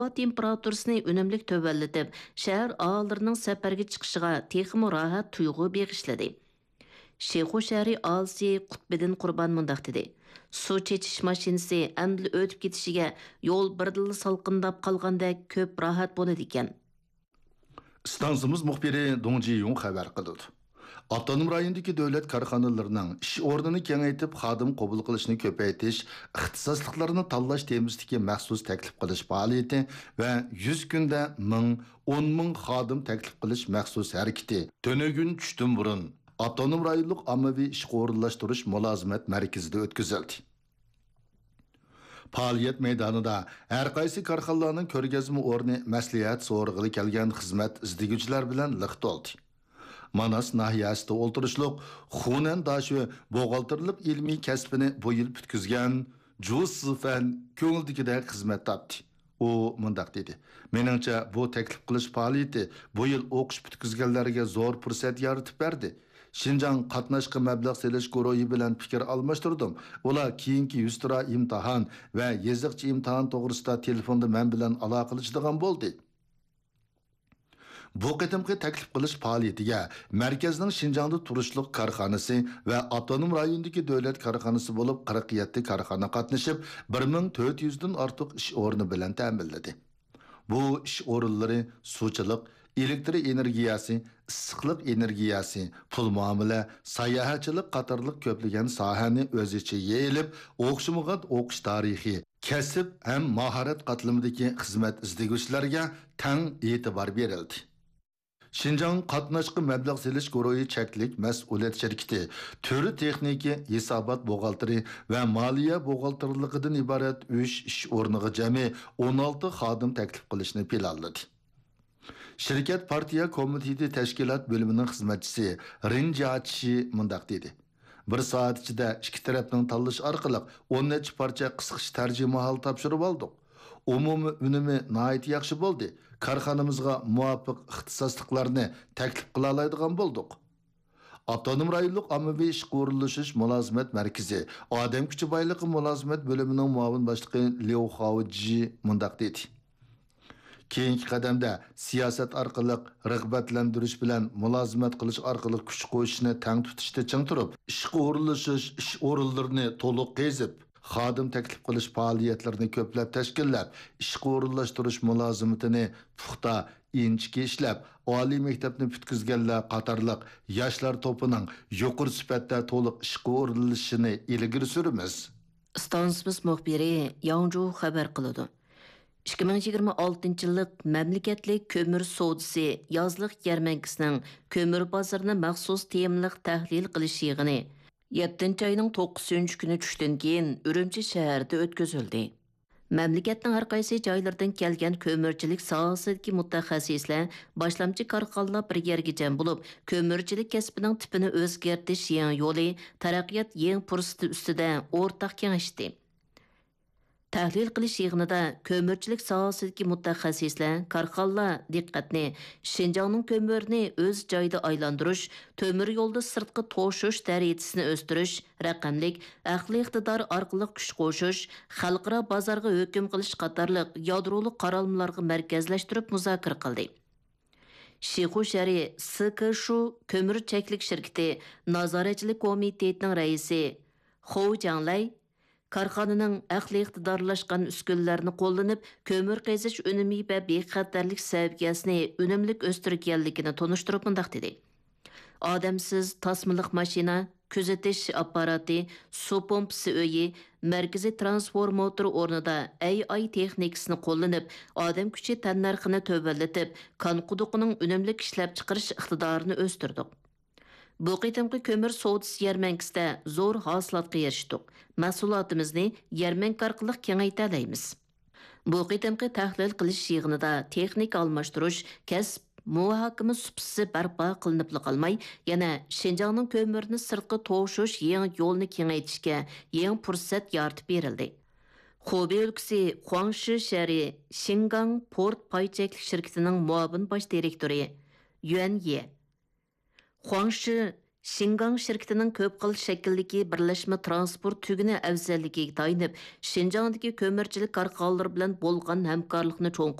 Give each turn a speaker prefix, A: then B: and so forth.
A: Hava temperaturasını önümlük tövelletip, şəhər ağalarının səpərgə çıxışıға texmi rahat tuyğu beğişledi. Şeyxu şəhəri ağası Qutbedin Qurban mundaq dedi. Su çeçiş maşinisi əmdili ötüp ketişige yol birdili salqındap qalğandək köp rahat болады ekan.
B: Stansımız muhbiri Dongji Yung xabar qildi. Avtonom rayondagi davlat korxonalarining ish o'rnini kengaytib, xodim qabul qilishni ko'paytirish, ixtisosliklarni tanlash temasidagi maxsus taklif qilish faoliyati va 100 kunda 10 ming xodim taklif qilish maxsus harakati. Tönögün tushdan burun avtonom rayonlik ommaviy ish o'rinlashtirish mulozimat markazida o'tkazildi. Faoliyat maydonida har qaysi korxonalarning ko'rgazma o'rni maslahat so'rg'ili kelgan xizmat izdiguvchilar bilan liq to'ldi. Manas nahiyasida o'ltirishliq Xunan daşı bo'g'altirlik ilmiy kasbini bu yil bitkizgan Ju Sifan ko'ngildagidek xizmat topdi. U mundaq dedi: "Meningcha bu taklif qilish faoliyati bu yil o'qish bitkizganlarga zo'r fursat yaratib berdi. Şinjan qatnaşqı mablag' selish guruhi bilan fikr almashtirdim. Ular keyingi 100 tura imtihon va yeziqchi imtihon to'g'risida telefonda men bilan aloqalashadigan bo'ldi." Bu qitimqi taklif qilish faoliyatiga markazning Şinjanda turishliq korxonasi va avtonom rayondagi davlat korxonasi bo'lib 47 korxona qatnashib 1400 dan ortiq ish o'rni bilan ta'minladi. Bu ish o'rinlari suvchilik, elektr energiyasi, issiqlik energiyasi, pul muomala, sayohatchilik qatorliq ko'plagan sohani o'z ichiga elib, o'xshamagan o'qish tarixi, kasb ham mahorat qatlamidagi xizmat izlaguvchilarga tang e'tibor berildi. Şinjan qatnaşqı mablag' selish guruhi cheklik mas'uliyat şirkati, türü texniki, hisobot buğaltiri va moliya buğaltirligidan iborat 3 ish o'rniga jami 16 xodim taklif qilishni planladi. Şirket partiya komiteti tashkilot bo'limining xizmatchisi Rinjachi mundaq dedi: "Bir soat ichida ikki tarafning tanlash orqali 10 necha parcha qisqish tarjimahol topshirib oldik. Umumiy unumi nihoyat yaxshi bo'ldi. Korxonamizga muvofiq ixtisosliklarni taklif qila oladigan bo'ldik." Avtonom rayonlik ommaviy ish o'rinlashish mulozimat markazi odam kuchi boyligi mulozimat bo'limining muavin boshlig'i Liu Haoji mundaq dedi: "Keyingi qadamda siyosat orqali rag'batlantirish bilan mulozimat qilish orqali kuch qo'shishni tang tutishda ching turib, ishga o'rinlashish ish o'rinlarini to'liq qezib, xodim taklif qilish faoliyatlarini ko'plab tashkillab, ishga o'rinlashtirish mulozimatini puxta inchga ishlab, oliy maktabni bitkizganlar qatorliq yoshlar to'pining yuqori sifatda to'liq ishga o'rinlashishini ilgari suramiz."
A: Stansimiz muxbiri Yangju xabar qiladi. 2026 yillik mamlakatlik ko'mir savdosi yozliq yarmankasining ko'mir bozorini maxsus temliq tahlil qilish yig'ini 7 ayning 9 kuni tushdan keyin Urumchi shahrida o'tkazildi. Mamlakatning har qaysi joylaridan kelgan ko'mirchilik sohasidagi mutaxassislar boshlamchi korxonalar bir yerga jam bo'lib, ko'mirchilik kasbining tipini o'zgartirish yangi yo'li, taraqqiyot yangi fursati ustida o'rtaq kengashdi. Tahlil qilish yig'inida ko'mirchilik sohasidagi mutaxassislar korxonalar diqqatni Şinjanning ko'mirni o'z joyida aylantirish, to'mir yo'lda sirtqi to'shish darajasini o'stirish, raqamlik, aqliy iqtidor orqali kuch qo'shish, xalqaro bozorga hukm qilish qatorliq yadroli qaralmalarga markazlashtirib muzokara qildi. Şeyxu şəhəri SKŞu ko'mir cheklik shirkati nazoratchilik komitetining raisi Xou Jianglay korxonaning aqliy iqtidorlashgan uskunalarini qo'llanib, ko'mir qazish unumi va bexatarlik saviyasini unumli o'stirganligini tunishtirib mundaq dedi: "Odamsiz tasmiliq mashina, kuzatish apparati, suv pompasi uyi, markaziy transformator o'rnida AI texnikasini qo'llanib, odam kuchi tannarxini to'vallatib, qon quduqining unumli ishlab chiqarish iqtidorini o'stirdik. Bu qitimqi ko'mir savdosi yarmankasida zo'r hosilotga erishdik. Mahsulotimizni yarmank orqali kengaytiramiz. Bu qitimqi tahlil qilish yig'inida texnik almashtirish, kasb muhokama supsi barpo qilinib qolmay, yana Şinjanning ko'mirni sirtqi to'shish yangi yo'lni kengaytirishga yangi fursat yaratib berildi. Xubey өлкәсе Хуаңши шәһәре Шинган порт пайчаклык şirketining muavin bosh direktori Yuan Ye Хуаңши Шинgang şirketining ko'p xil shakldagi birlashma transport tuguni afzalligiga tayanib, Шинжаңдagi ko'mirchilik korxonalari bilan bo'lgan hamkorlikni